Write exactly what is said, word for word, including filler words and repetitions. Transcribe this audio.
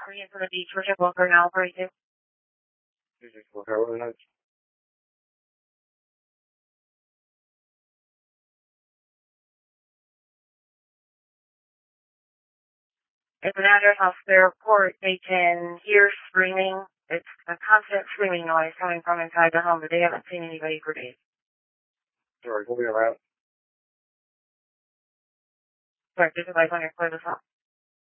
property into the beach for Chippewa for now, operator. It's an address off the report. They can hear screaming. It's a constant screaming noise coming from inside the home, but they haven't seen anybody for days. Sorry, we'll be around. Sorry, this is like when you're clear this up.